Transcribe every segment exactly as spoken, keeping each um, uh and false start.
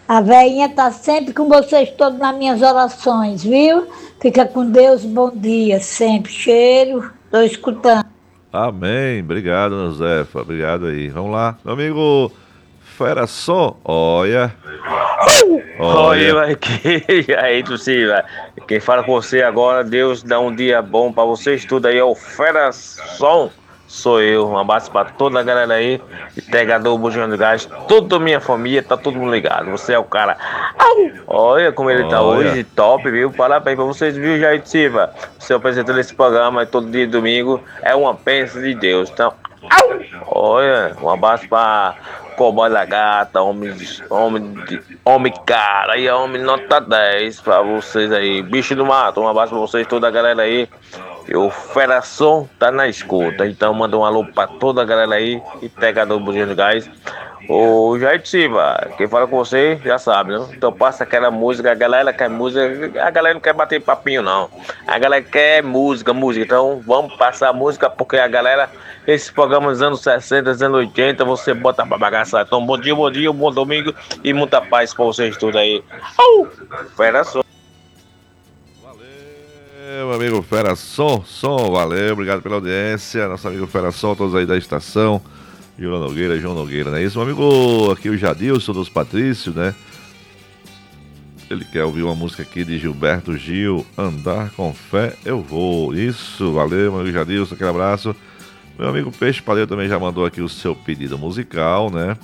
A velhinha tá sempre com vocês todos nas minhas orações, viu? Fica com Deus, bom dia, sempre. Cheiro, tô escutando. Amém. Obrigado, Josefa. Obrigado aí. Vamos lá. Meu amigo Fera Som. Olha. Olha eu Olha. aqui, aí, Tuciva. Quem fala com você agora, Deus dá um dia bom pra vocês tudo aí, é o Fera Som. Sou eu, um abraço pra toda a galera aí, entregador, bujão de gás, toda a minha família, tá todo mundo ligado. Você é o cara. Au! Olha como ele tá Olha. hoje, top, viu? Parabéns pra vocês, viu, Jair Silva? Você é o apresentador desse programa, todo dia de domingo, é uma bênção de Deus. Então, au! Olha, um abraço pra Cowboy Lagarta, homem, de- homem, de- homem cara, e homem nota dez pra vocês aí. Bicho do mato, um abraço pra vocês, toda a galera aí. E o Feração tá na escuta, então manda um alô pra toda a galera aí e pegador do bujinho de gás. Ô Jair Silva, quem fala com você já sabe, né? Então passa aquela música, a galera quer música, a galera não quer bater papinho não. A galera quer música, música. Então vamos passar a música porque a galera, esse programa dos anos sessenta, dos anos oitenta, você bota pra bagaçar. Então bom dia, bom dia, bom domingo e muita paz pra vocês tudo aí. Au! Feração. Valeu, meu amigo Fera Som. Som, valeu. Obrigado pela audiência. Nosso amigo Fera Som, todos aí da estação. Júlio Nogueira, João Nogueira, não é isso? Meu amigo aqui, o Jadilson dos Patrícios, né? Ele quer ouvir uma música aqui de Gilberto Gil, Andar com Fé, Eu Vou. Isso, valeu, meu amigo Jadilson, aquele abraço. Meu amigo Peixe Padeiro também já mandou aqui o seu pedido musical, né?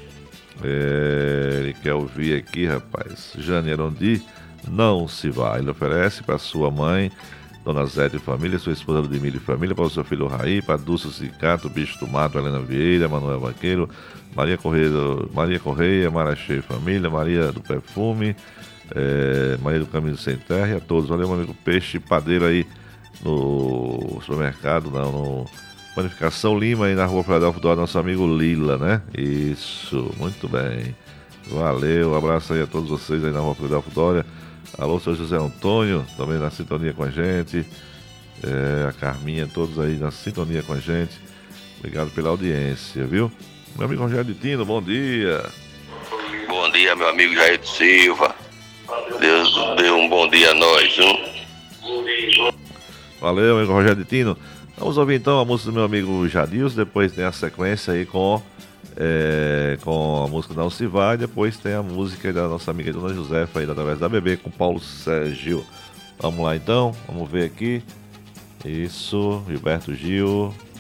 É, ele quer ouvir aqui, rapaz, Jane Arondi, Não Se Vai. Ele oferece para sua mãe, Dona Zé de Família, sua esposa Ludmila e Família, para o seu filho Raí, para Dulce Cicato, Bicho do Mato, Helena Vieira, Manuel Vaqueiro, Maria Correia, Maria Correia, Maracheia e Família, Maria do Perfume, é, Maria do Caminho Sem Terra e a todos. Valeu, meu amigo Peixe Padeiro aí no supermercado, não, no Panificação Lima aí na rua Filadélfia do nosso amigo Lila, né? Isso, muito bem. Valeu, um abraço aí a todos vocês aí na rua Filadélfia Dória. Alô, seu José Antônio, também na sintonia com a gente. É, a Carminha, todos aí na sintonia com a gente. Obrigado pela audiência, viu? Meu amigo Rogério de Tino, bom dia. Bom dia, meu amigo Jair Silva. Deus dê um bom dia a nós, viu? Valeu, amigo Rogério de Tino. Vamos ouvir então a música do meu amigo Jadilson, depois tem a sequência aí com, é, com a música Não Se Vai, depois tem a música da nossa amiga Dona Josefa aí, através da Bebê, com Paulo Sérgio. Vamos lá então, vamos ver aqui. Isso, Gilberto Gil.